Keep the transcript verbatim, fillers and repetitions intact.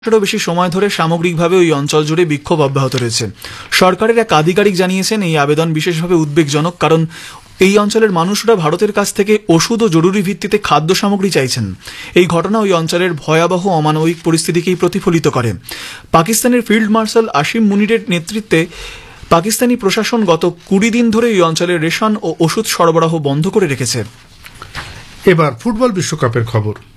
বছরেরও বেশি সময় ধরে সামগ্রিকভাবে ওই অঞ্চল জুড়ে বিক্ষোভ অব্যাহত রয়েছে। সরকারের এক আধিকারিক জানিয়েছেন এই আবেদন বিশেষভাবে উদ্বেগজনক, কারণ এই অঞ্চলের মানুষরা ভারতের কাছ থেকে ওষুধ ও জরুরি ভিত্তিতে খাদ্য সামগ্রী চাইছেন। এই ঘটনা ওই অঞ্চলের ভয়াবহ অমানবিক পরিস্থিতিকেই প্রতিফলিত করে। পাকিস্তানের ফিল্ড মার্শাল আসিম মুনিরের নেতৃত্বে পাকিস্তানি প্রশাসন গত কুড়ি দিন ধরে এই অঞ্চলের রেশন ও ওষুধ সরবরাহ বন্ধ করে রেখেছে। এবার ফুটবল বিশ্বকাপের খবর।